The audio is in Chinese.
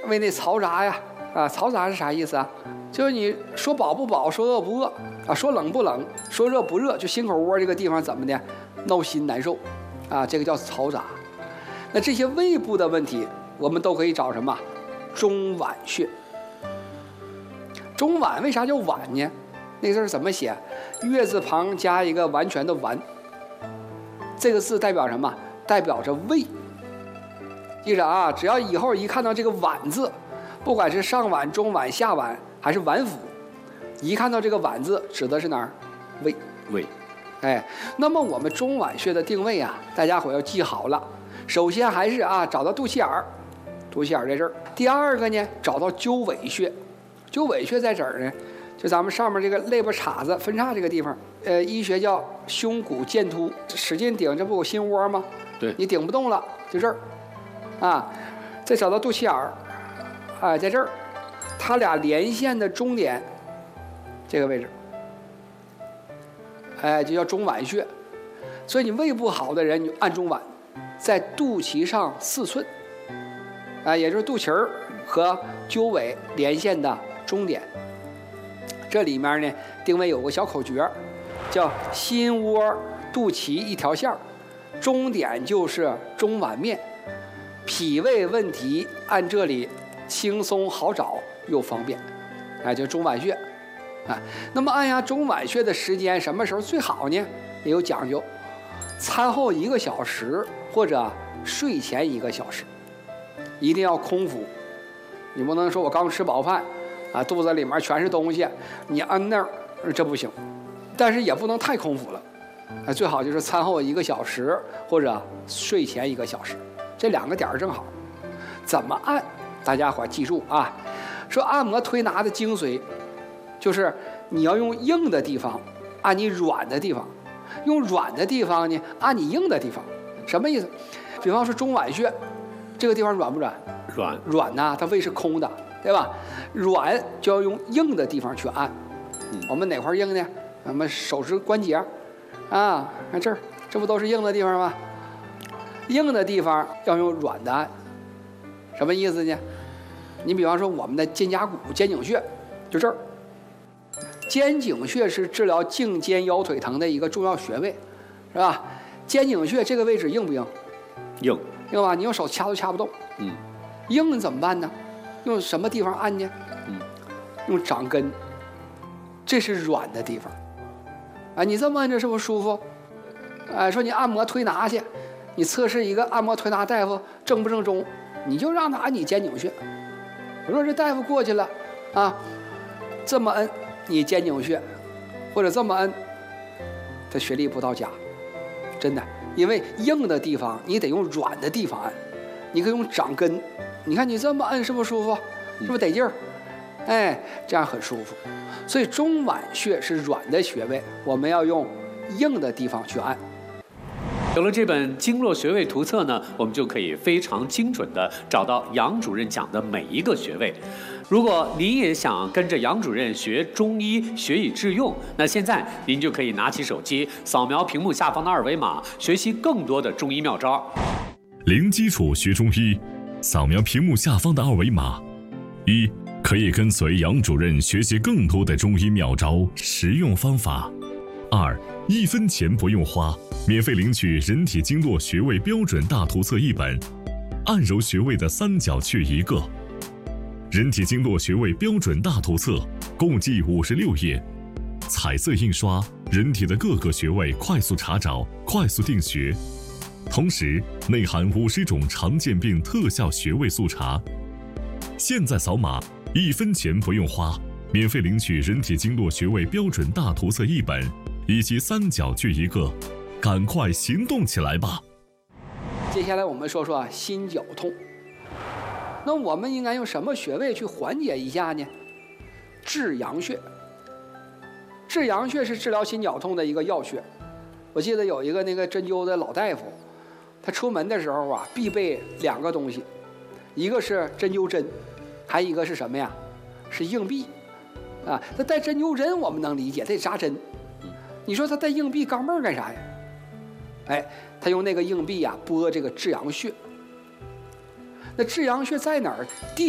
为那嘈杂呀，嘈杂是啥意思啊？就是你说饱不饱，说饿不饿啊，说冷不冷，说热不热，就心口窝这个地方怎么的，闹心难受啊，这个叫嘈杂。那这些胃部的问题，我们都可以找什么？中脘穴。中脘为啥叫脘呢？那个字怎么写？月字旁加一个完全的完，这个字代表什么？代表着胃。记着啊，只要以后一看到这个脘字，不管是上脘、中脘、下脘还是脘腹，一看到这个脘字，指的是哪儿？胃。 胃。 哎，那么我们中脘穴的定位啊，大家伙要记好了。首先还是找到肚脐眼儿，肚脐眼儿在这儿。第二个呢，找到鸠尾穴。鸠尾穴在这儿呢，就咱们上面这个肋巴叉子分叉这个地方，医学叫胸骨剑突，使劲顶，这不有心窝吗？ 对， 你顶不动了，就这儿，再找到肚脐眼儿，在这儿，它俩连线的中点，这个位置，就叫中脘穴。所以你胃不好的人，你就按中脘，在肚脐上4寸，也就是肚脐儿和鸠尾连线的中点。这里面呢，定位有个小口诀，叫心窝肚脐一条线，中点就是中脘面。脾胃问题按这里轻松好找又方便，就中脘穴。那么按压中脘穴的时间什么时候最好呢？也有讲究，餐后1个小时或者睡前1个小时，一定要空腹。你不能说我刚吃饱饭肚子里面全是东西，你按那儿这不行。但是也不能太空腹了，最好就是餐后1个小时或者睡前1个小时，这2个点正好。怎么按？大家伙记住啊！说按摩推拿的精髓，就是你要用硬的地方按你软的地方，用软的地方呢按你硬的地方。什么意思？比方说中脘穴这个地方软不软？软呐，它胃是空的，对吧？软就要用硬的地方去按。我们哪块硬呢？我们手指关节看这儿，这不都是硬的地方吗？硬的地方要用软的按。什么意思呢？你比方说我们的肩胛骨、肩颈穴，就这儿。肩颈穴是治疗颈肩腰腿疼的一个重要穴位，是吧？肩颈穴这个位置硬不硬？硬吧？你用手掐都掐不动。硬怎么办呢？用什么地方按呢？用掌根，这是软的地方。你这么按着是不是舒服？说你按摩推拿去，你测试一个按摩推拿大夫正不正宗，你就让他按你肩颈穴。我说这大夫过去了这么摁你肩颈穴，或者这么摁，他学历不到家，真的。因为硬的地方你得用软的地方按，你可以用掌根。你看你这么按是不是舒服？是不是得劲儿？这样很舒服。所以中脘穴是软的穴位，我们要用硬的地方去按。 有了这本经络穴位图册呢，我们就可以非常精准地找到杨主任讲的每一个穴位。如果您也想跟着杨主任学中医，学以致用，那现在您就可以拿起手机，扫描屏幕下方的2维码，学习更多的中医妙招。 零基础学中医，扫描屏幕下方的2维码。1. 可以跟随杨主任学习更多的中医妙招、实用方法。2. 1分钱不用花，免费领取人体经络穴位标准大图册1本，按揉穴位的3角穴1个。人体经络穴位标准大图册共计56页，彩色印刷，人体的各个穴位快速查找，快速定穴。同时内含50种常见病特效穴位速查。现在扫码，1分钱不用花，免费领取人体经络穴位标准大图册1本，以及3角穴1个，赶快行动起来吧！ 接下来我们说说心绞痛。那我们应该用什么穴位去缓解一下呢？至阳穴。至阳穴是治疗心绞痛的一个要穴。我记得有一个那个针灸的老大夫，他出门的时候必备2个东西，一个是针灸针，还一个是什么呀？是硬币他带针灸针我们能理解，得扎针。你说他带硬币钢镚干啥呀？他用那个硬币拨这个至阳穴。那至阳穴在哪儿？